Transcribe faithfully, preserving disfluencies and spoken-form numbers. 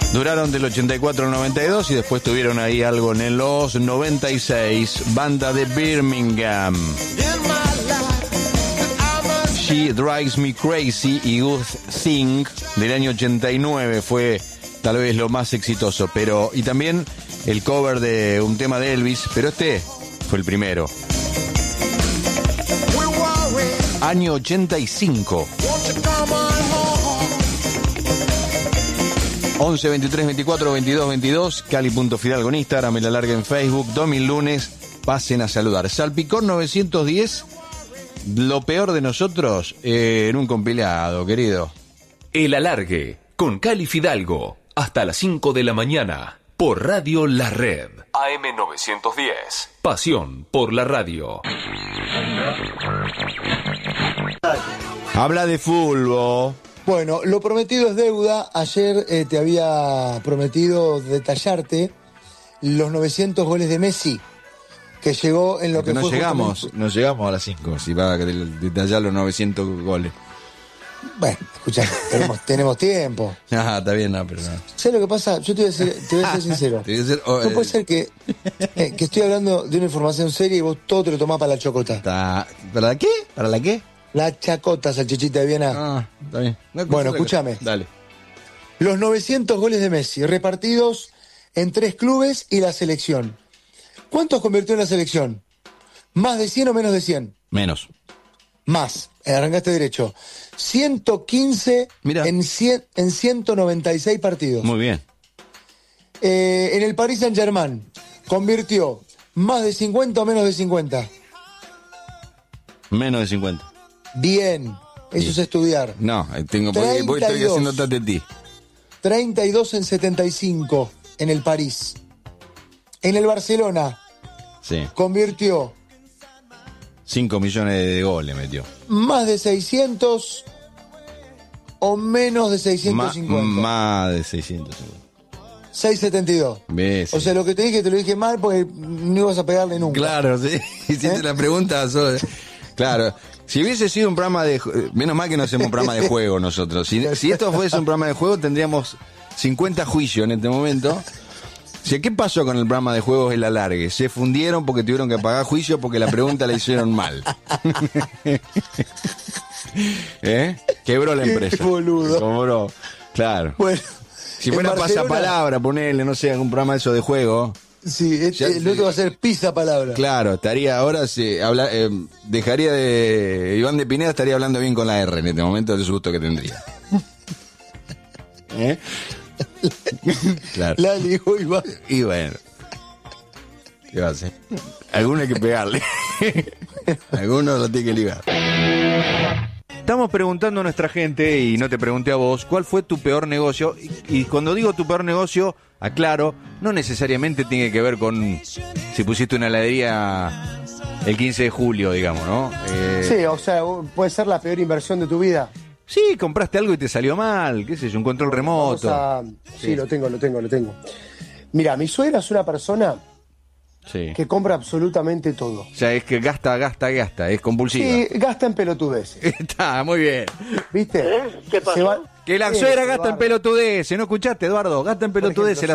Duraron del ochenta y cuatro al noventa y dos y después tuvieron ahí algo en los noventa y seis. Banda de Birmingham. She Drives Me Crazy y Good Thing del año ochenta y nueve fue tal vez lo más exitoso, pero y también el cover de un tema de Elvis, pero este fue el primero. Año ochenta y cinco. once, veintitrés, veinticuatro, veintidós, veintidós, Cali.Fidalgo en Instagram, El Alargue en Facebook, Domin Lunes, pasen a saludar. Salpicón novecientos diez, lo peor de nosotros eh, en un compilado, querido. El Alargue, con Cali Fidalgo, hasta las cinco de la mañana, por Radio La Red. A M novecientos diez, pasión por la radio. Habla de fútbol. Bueno, lo prometido es deuda. Ayer eh, te había prometido detallarte los novecientos goles de Messi, que llegó en lo Porque que no fue llegamos, justamente... no llegamos a las cinco, si va a detallar los novecientos goles. Bueno, escuchá, tenemos, tenemos tiempo. Ah, está bien, no, pero no. ¿Sabes lo que pasa? Yo te voy a ser, te voy a ser sincero. Te voy a decir, oh, No eh, puede ser que, eh, que estoy hablando de una información seria y vos todo te lo tomás para la chocota. está- ¿Para la qué? ¿Para la qué? La chacota, salchichita de Viena. Ah, está bien. No, Bueno, cosa- escúchame. Dale. Los novecientos goles de Messi, repartidos en tres clubes y la selección. ¿Cuántos convirtió en la selección? ¿Más de cien o menos de cien? Menos. Más. Arrancaste derecho. ciento quince Mira. en, cien, en ciento noventa y seis partidos. Muy bien. Eh, en el Paris Saint-Germain convirtió más de cincuenta o menos de cincuenta. Menos de cincuenta. Bien. Eso Bien. es estudiar. No, tengo, voy, voy, estoy treinta y dos. haciendo tate ti. treinta y dos en setenta y cinco en el París. En el Barcelona Sí. convirtió cinco millones de goles metió. más de seiscientos o menos de Ma- seiscientos cincuenta. más de seiscientos cincuenta. seiscientos setenta y dos. ¿Ves? O sea, lo que te dije te lo dije mal porque no ibas a pegarle nunca. Claro, sí. Hiciste ¿Eh? la pregunta. sos- Claro. Si hubiese sido un programa de... ju- Menos mal que no hacemos un programa de juego nosotros. Si, si esto fuese un programa de juego, tendríamos cincuenta juicios en este momento. Si, ¿qué pasó con el programa de juegos El Alargue? Se fundieron porque tuvieron que pagar juicio porque la pregunta la hicieron mal. ¿Eh? Quebró la empresa. Qué boludo. Cobró. Claro. Bueno, Si fuera en Barcelona- pasapalabra, ponerle, no sé, algún programa de eso de juego... Sí, este, Ya- el otro va a ser pizza palabra. Claro, estaría ahora, se habla, eh, dejaría de... Iván de Pineda estaría hablando bien con la R en este momento, de su gusto que tendría. ¿Eh? Claro. La ligó y va. Y bueno, ¿qué va a hacer? Alguno hay que pegarle. Alguno lo tiene que ligar. Estamos preguntando a nuestra gente, y no te pregunté a vos, ¿cuál fue tu peor negocio? Y, y cuando digo tu peor negocio, aclaro, no necesariamente tiene que ver con si pusiste una heladería el quince de julio, digamos, ¿no? Eh, Sí, o sea, puede ser la peor inversión de tu vida. sí, compraste algo y te salió mal, qué sé yo, un control remoto. Vamos a- Sí, Sí. lo tengo, lo tengo, lo tengo. Mira, mi suegra es una persona Sí. que compra absolutamente todo. O sea, es que gasta, gasta, gasta, es compulsiva. Sí, gasta en pelotudeces, Está, muy bien. ¿viste? ¿Qué pasó? Se va- Que la Sí, suegra Eduardo. gasta en pelotudeces, ¿no escuchaste, Eduardo? Gasta en pelotudeces Por la